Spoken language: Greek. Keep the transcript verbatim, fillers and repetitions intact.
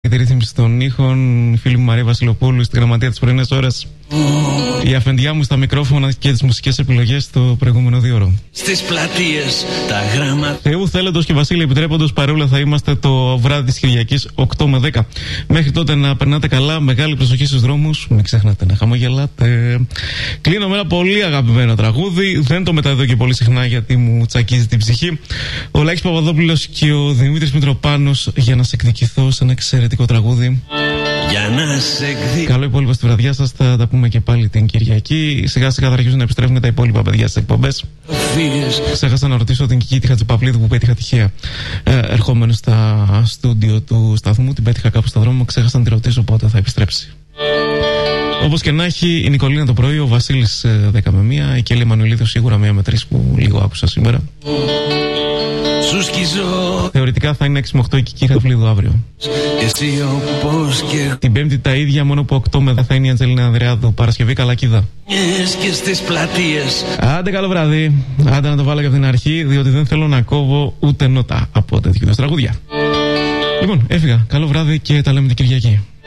και τη ρύθμιση των ήχων. Η φίλη μου Μαρία Βασιλοπούλου στη γραμματεία της πρωινές ώρες. Η αφεντιά μου στα μικρόφωνα και τις μουσικές επιλογές το προηγούμενο δύο ώρο. Στις πλατείες τα γράμματα. Θεού θέλοντος και Βασίλη επιτρέποντος, παρόλα θα είμαστε το βράδυ της Κυριακής οκτώ με δέκα. Μέχρι τότε να περνάτε καλά, μεγάλη προσοχή στους δρόμους, μην ξεχνάτε να χαμογελάτε. Κλείνω με ένα πολύ αγαπημένο τραγούδι. Δεν το μεταδίδω και πολύ συχνά γιατί μου τσακίζει την ψυχή. Ο Λάκης Παπαδόπουλος και ο Δημήτρης Μητροπάνος για να σε εκδικηθώ σε ένα εξαιρετικό τραγούδι. Για να σε εκδικηθώ. Καλό υπόλοιπο στη βραδιά σας. Θα τα πούμε και πάλι την Κυριακή. Σιγά σιγά θα αρχίσουν να επιστρέφουν τα υπόλοιπα παιδιά στις εκπομπές. Ξέχασα να ρωτήσω την Κική τη Χατζηπαυλίδου που πέτυχα τυχαία ε, ερχόμενο στα στούντιο του σταθμού. Την πέτυχα κάπου στο δρόμο. Ξέχασα να τη ρωτήσω πότε θα επιστρέψει. Όπως και να έχει, η Νικολίνα το πρωί, ο Βασίλης ε, δέκα με μία, η Κέλλη Μανουηλίδου σίγουρα μία με τρεις που λίγο άκουσα σήμερα. Θεωρητικά θα είναι έξι με οκτώ η Κική Χατζηπαυλίδου αύριο. Και... Την Πέμπτη τα ίδια, μόνο που οκτώ με δέκα θα είναι η Αντζελίνα Ανδρεάδου. Παρασκευή Καλακίδα. Και στις πλατείες. Άντε καλό βράδυ. Άντε να το βάλω και από την αρχή, διότι δεν θέλω να κόβω ούτε νότα από τέτοιου τραγούδια. Λοιπόν, έφυγα. Καλό βράδυ και τα λέμε την Κυριακή.